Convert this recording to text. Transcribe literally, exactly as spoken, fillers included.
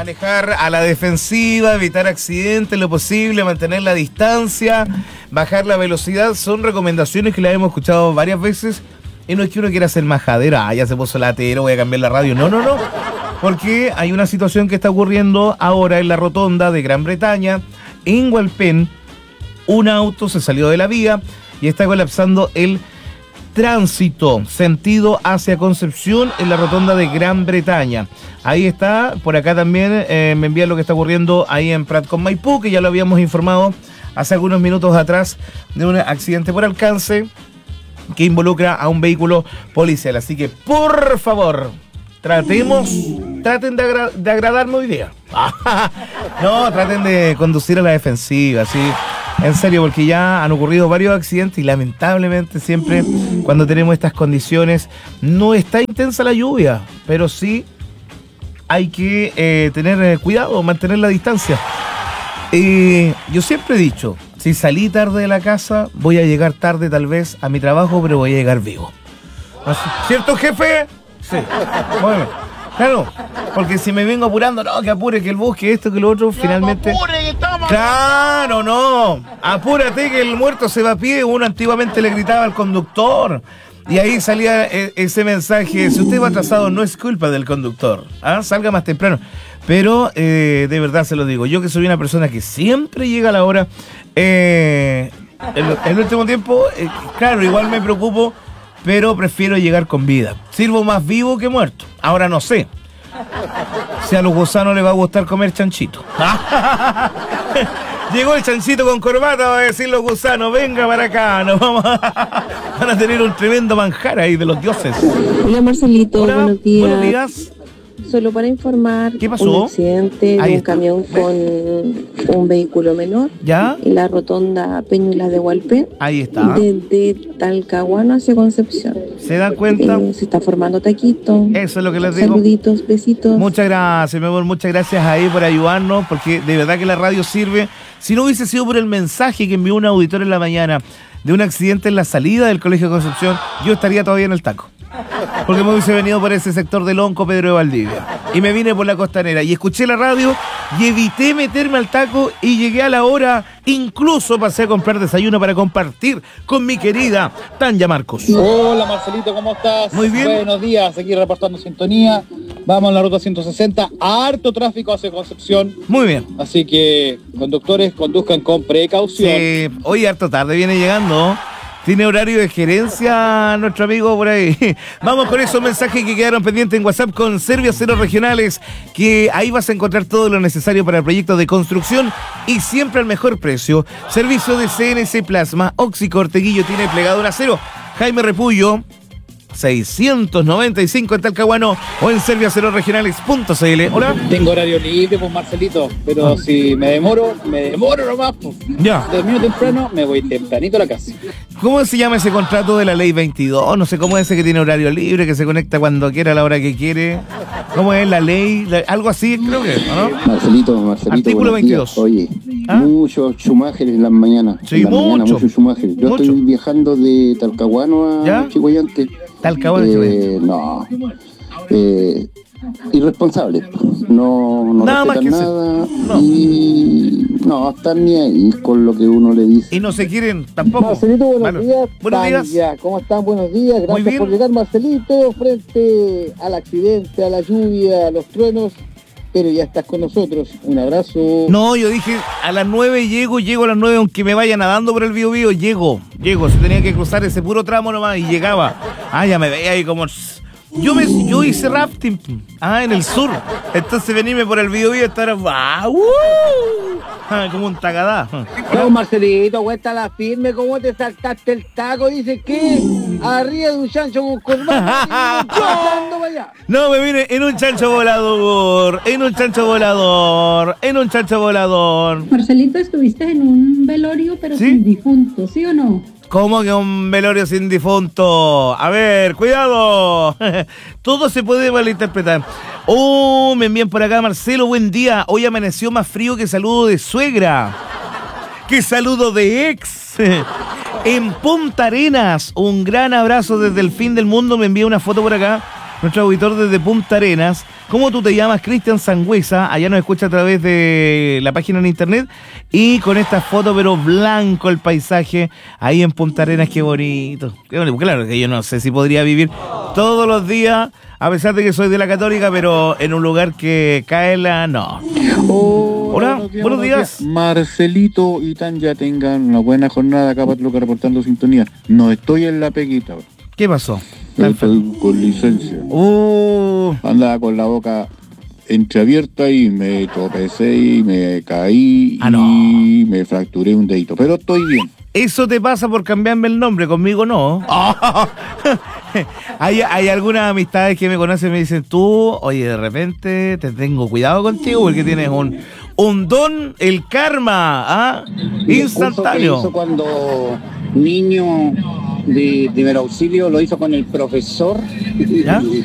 Manejar a la defensiva, evitar accidentes, lo posible, mantener la distancia, bajar la velocidad, son recomendaciones que las hemos escuchado varias veces. Y no es que uno quiera hacer majadera, ah, ya se puso latero, voy a cambiar la radio. No, no, no. Porque hay una situación que está ocurriendo ahora en la rotonda de Gran Bretaña, en Hualpén. Un auto se salió de la vía y está colapsando el tránsito, sentido hacia Concepción en la rotonda de Gran Bretaña. Ahí está, por acá también eh, me envían lo que está ocurriendo ahí en Prat con Maipú, que ya lo habíamos informado hace algunos minutos atrás de un accidente por alcance que involucra a un vehículo policial. Así que, por favor, tratemos, traten de, agra- de agradarme hoy día. No, traten de conducir a la defensiva, ¿sí? En serio, porque ya han ocurrido varios accidentes y lamentablemente siempre cuando tenemos estas condiciones no está intensa la lluvia, pero sí hay que eh, tener eh, cuidado, mantener la distancia. Eh, yo siempre he dicho, si salí tarde de la casa, voy a llegar tarde tal vez a mi trabajo, pero voy a llegar vivo. ¿Cierto, jefe? Sí. Bueno, claro, porque si me vengo apurando, no, que apure, que el bus, que esto, que lo otro, finalmente... Claro, no. Apúrate que el muerto se va a pie. Uno antiguamente le gritaba al conductor. Y ahí salía e- ese mensaje: si usted va atrasado, no es culpa del conductor. ¿Ah? Salga más temprano. Pero, eh, de verdad se lo digo, yo que soy una persona que siempre llega a la hora, eh, en el último tiempo, eh, claro, igual me preocupo, pero prefiero llegar con vida. Sirvo más vivo que muerto. Ahora no sé si a los gusanos les va a gustar comer chanchito. Llegó el chanchito con corbata, va a decir los gusanos, venga para acá, nos vamos a... van a tener un tremendo manjar ahí de los dioses. Hola Marcelito, Hola, buenos días. buenos días. Solo para informar, ¿Qué pasó? un accidente de Ahí un está. camión con un vehículo menor ¿Ya? en la rotonda Peñuelas de Hualpén, Ahí está. desde Talcahuano hacia Concepción. ¿Se dan cuenta? Eh, se está formando taquito. Eso es lo que les digo. Saluditos, besitos. Muchas gracias, mi amor, muchas gracias ahí por ayudarnos, porque de verdad que la radio sirve. Si no hubiese sido por el mensaje que envió un auditor en la mañana de un accidente en la salida del Colegio de Concepción, yo estaría todavía en el taco. Porque me hubiese venido por ese sector de Lonco, Pedro de Valdivia. Y me vine por la costanera y escuché la radio y evité meterme al taco y llegué a la hora. Incluso pasé a comprar desayuno para compartir con mi querida Tanya Marcos. Hola Marcelito, ¿cómo estás? Muy bien. Buenos días, aquí reportando sintonía. Vamos en la ruta ciento sesenta, harto tráfico hacia Concepción. Muy bien. Así que conductores conduzcan con precaución. Sí, hoy harto tarde viene llegando. Tiene horario de gerencia nuestro amigo por ahí. Vamos con esos mensajes que quedaron pendientes en WhatsApp con Serviaceros Regionales, que ahí vas a encontrar todo lo necesario para el proyecto de construcción y siempre al mejor precio. Servicio de C N C Plasma, Oxicorteguillo tiene plegado en acero. Jaime Repullo, seiscientos noventa y cinco en Talcahuano o en serviaceros regionales punto c l. Hola. Tengo horario libre, pues Marcelito, pero Ah. si me demoro, me demoro nomás, pues. Ya. Termino temprano, me voy tempranito a la casa. ¿Cómo se llama ese contrato de la ley veintidós? No sé cómo es ese que tiene horario libre, que se conecta cuando quiera, a la hora que quiere. ¿Cómo es la ley? La- algo así, creo que, ¿o no? Marcelito, Marcelito, Artículo buenos días. veintidós. Oye, ¿Ah? muchos Schumacher en las mañanas. Sí, en la mañana, mucho. muchos Schumacher. Yo Mucho. estoy viajando de Talcahuano a ¿Ya? Chihuayante. Talcahuano, Eh, Chihuayante. No. Eh, irresponsable. No, no Nada más respetan que nada. No. Y no, están ni ahí con lo que uno le dice. Y no se quieren tampoco. Marcelito, buenos Malo. días. Buenos días. Tanya, ¿cómo están? Buenos días. Muy Gracias bien. por llegar, Marcelito, frente al accidente, a la lluvia, a los truenos. Pero ya estás con nosotros. Un abrazo. No, yo dije, a las nueve llego, llego a las nueve, aunque me vaya nadando por el Bío Bío, llego, llego. Se tenía que cruzar ese puro tramo nomás y llegaba. Ah, ya me veía ahí como... Yo me yo hice rafting, ah, en el sur. Entonces venirme por el Bío Bío, estar ah, uh, ah, como un tagadá. No, Marcelito, cuéntala firme. ¿Cómo te saltaste el taco? Dice que arriba de un chancho con corbata. ¡Ando para allá! No, me vine en un chancho volador, en un chancho volador, en un chancho volador. Marcelito, estuviste en un velorio, pero ¿Sí? sin difunto, ¿sí o no? ¿Cómo que un velorio sin difunto? A ver, cuidado. Todo se puede malinterpretar. Oh, me envían por acá, Marcelo, buen día. Hoy amaneció más frío que saludo de suegra. ¡Qué saludo de ex! En Punta Arenas, un gran abrazo desde el fin del mundo. Me envía una foto por acá. nuestro auditor desde Punta Arenas. ¿Cómo tú te llamas? Cristian Sangüesa. Allá nos escucha a través de la página en internet. Y con esta foto, pero blanco el paisaje. Ahí en Punta Arenas, qué bonito. Qué bonito. Claro que yo no sé si podría vivir todos los días, a pesar de que soy de la Católica, pero en un lugar que cae la... No. Hola, buenos días. Buenos días. Marcelito y Tanya, tengan una buena jornada acá para Luca reportando sintonía. No estoy en la peguita. ¿Qué pasó? Estoy con licencia. Uh. Andaba con la boca entreabierta y me tropecé y me caí Ah, y no. me fracturé un dedito. Pero estoy bien. Eso te pasa por cambiarme el nombre, conmigo no. Oh. hay, hay algunas amistades que me conocen y me dicen, tú, oye, de repente te tengo cuidado contigo porque tienes un, un don, el karma, ¿ah? Instantáneo. Hizo cuando niño de primer auxilio, lo hizo con el profesor. ¿Ya?